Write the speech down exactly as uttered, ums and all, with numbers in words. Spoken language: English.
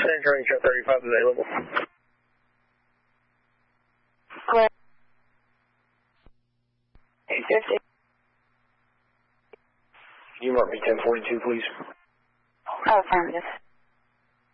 San Charlie Shot thirty-five available. Clear. eight fifty. Can you mark me ten forty-two, please? Oh, affirmative.